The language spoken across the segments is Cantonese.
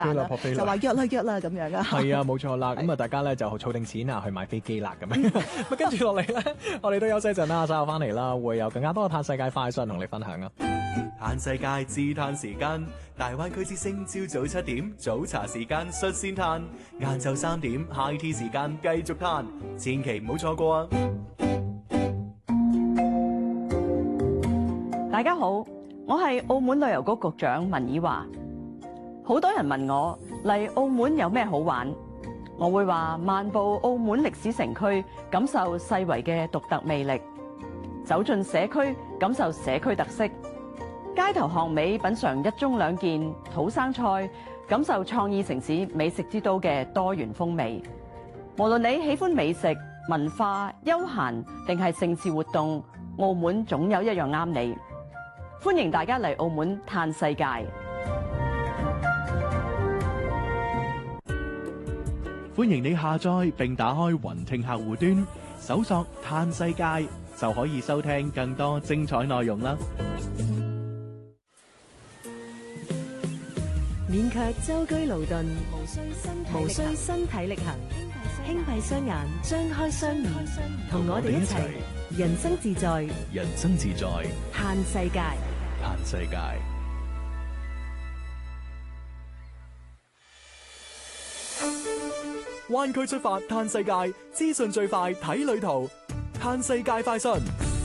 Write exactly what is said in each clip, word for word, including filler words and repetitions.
飛啦撲飛啦就話約啦約啦咁樣啊。 係啊，冇錯啦。咁啊，大家咧就儲定錢啊，去買飛機啦咁樣。咁跟住落嚟咧，我哋都休息一陣啦，稍後翻嚟啦，會有更加多嘅嘆世界快訊同你分享啊。 嘆世界自嘆時間，大灣區之聲朝早七點早茶時間率先嘆，晏晝三點 high tea 時間繼續嘆，千祈唔好錯過啊！ 大家好，我係澳門旅遊局局長文以華。好多人問我嚟澳門有咩好玩，我會話漫步澳門歷史城區，感受世遺嘅獨特魅力；走進社區，感受社區特色；街頭巷尾品嚐一盅兩件土生菜，感受創意城市美食之都嘅多元風味。無論你喜歡美食、文化、休閒定係盛事活動，澳門總有一樣啱你。歡迎大家嚟澳門嘆世界。 歡迎你下載並打開雲聽客戶端，搜索嘆世界就可以收聽更多精彩內容啦。 勉強舟車勞頓，無需身體無需身體力行，輕閉雙眼，張開雙耳，同我哋一齊人生自在， 人生自在， 嘆世界。 嘆世界。灣區出發嘆世界，資訊最快睇旅途，嘆世界快訊。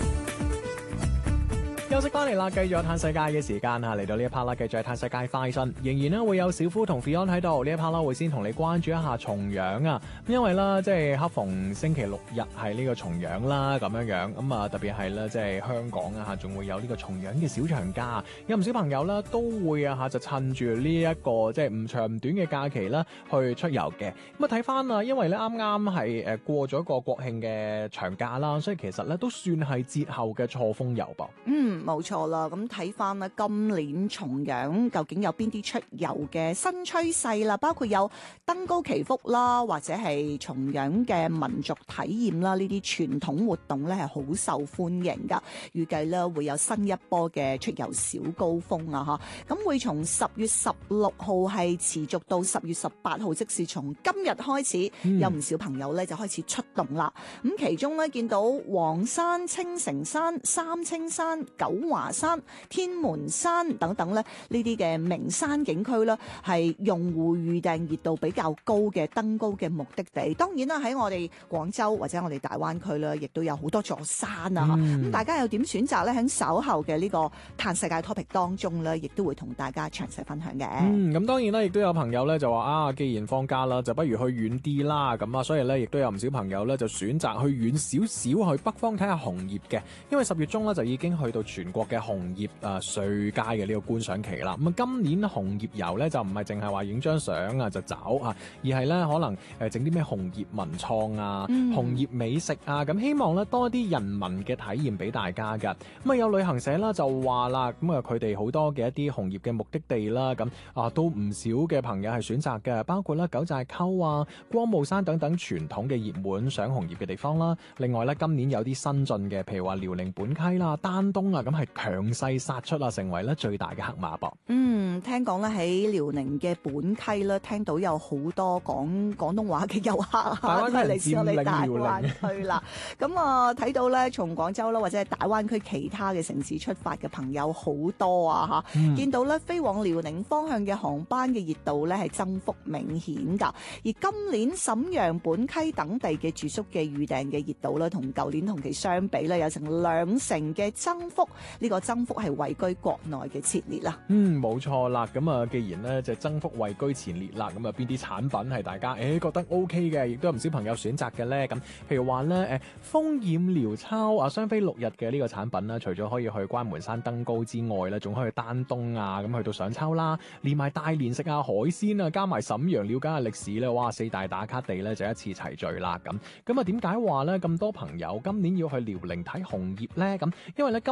休息翻嚟啦，繼續有嘆世界嘅時間啊！嚟到呢一 part 啦，繼續係嘆世界快訊，仍然咧會有小夫同 Fion 喺度。呢一 part 啦，會先同你關注一下重陽啊，因為啦，即係恰逢星期六日係呢個重陽啦，咁樣樣咁啊，特別係咧，即係香港啊吓，仲會有呢個重陽嘅小長假，有唔少朋友啦都會啊吓，就趁住呢一個即係唔長唔短嘅假期啦，去出遊嘅。咁啊睇翻啊，因為咧啱啱係誒過咗個國慶嘅長假啦，所以其實咧都算係節後嘅錯峰遊噃。 嗯。冇錯啦，咁睇翻啦，今年重陽究竟有邊啲出遊嘅新趨勢啦？包括有登高祈福啦，或者係重陽嘅民族體驗啦，呢啲傳統活動咧係好受歡迎噶。預計咧會有新一波嘅出遊小高峰啊！嚇，咁會從十月十六號係持續到十月十八號，即是從今日開始，嗯、有唔少朋友咧就開始出動啦。咁其中咧見到黃山、青城山、三清山、九華山、天門山等等咧，呢啲嘅名山景區咧，係用戶預訂熱度比較高嘅登高嘅目的地。當然啦，喺我哋廣州或者我哋大灣區咧，亦都有好多座山啊！咁、嗯、大家又點選擇咧？喺稍後嘅呢個嘆世界 topic 當中咧，亦都會同大家詳細分享嘅。 嗯，咁當然啦，亦都有朋友咧就話啊，既然放假啦，就不如去遠啲啦。咁啊，所以咧亦都有唔少朋友咧就選擇去遠少少，去北方睇下紅葉嘅。因為十月中咧就已經去到全國嘅紅葉啊歲佳嘅呢個觀賞期啦。咁啊，今年紅葉遊咧就唔係淨係話影張相啊就走啊，而係咧可能誒整啲咩紅葉文創啊、嗯、紅葉美食啊，咁希望咧多啲人文嘅體驗俾大家噶。咁啊有旅行社啦就話啦，咁啊佢哋好多嘅一啲紅葉嘅目的地啦，咁啊都唔少嘅朋友係選擇嘅，包括啦九寨溝啊、光霧山等等傳統嘅熱門賞紅葉嘅地方啦。另外咧今年有啲新進嘅，譬如話遼寧本溪啦、丹東啊，咁係強勢殺出啊，成為咧最大嘅黑馬噃。 嗯，聽講咧喺遼寧嘅本溪咧，聽到有好多講廣東話嘅遊客啊，都係嚟自我哋大灣區啦。咁啊，睇到咧從廣州啦或者係大灣區其他嘅城市出發嘅朋友好多啊嚇，嗯、見到咧飛往遼寧方向嘅航班嘅熱度咧係增幅明顯㗎。而今年瀋陽、本溪等地嘅住宿嘅預訂嘅熱度咧，同舊年同期相比咧有成兩成嘅增幅，呢、呢個增幅係位居國內嘅前列啦。 嗯，冇錯啦。咁啊，既然咧就增幅位居前列啦，咁啊邊啲產品係大家誒、欸、覺得 O K 嘅，亦都有唔少朋友選擇嘅咧。咁譬如話咧誒，風染遼秋啊，雙飛六日嘅呢個產品啦，除咗可以去關門山登高之外咧，仲可以去丹東啊，咁去到賞秋啦，連埋大連食下海鮮啊，加埋瀋陽了解下歷史咧，哇！四大打卡地咧就一次齊聚啦。咁咁啊，點解話咧咁多朋友今年要去遼寧睇紅葉咧？咁因為咧今年啊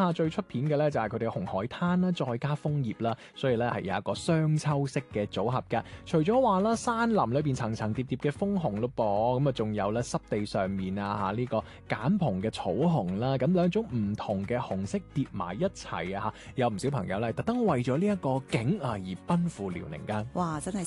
下最出片嘅咧就係佢哋嘅紅海灘啦，再加楓葉啦，所以咧係有一個雙秋色嘅組合嘅。除咗話啦，山林裏邊層層疊疊嘅楓紅咯噃，咁啊仲有咧濕地上面啊嚇呢個簡蓬嘅草紅啦，咁兩種唔同嘅紅色疊埋一齊啊嚇，有唔少朋友咧特登為咗呢一個景啊而奔赴遼寧㗎。 哇！真係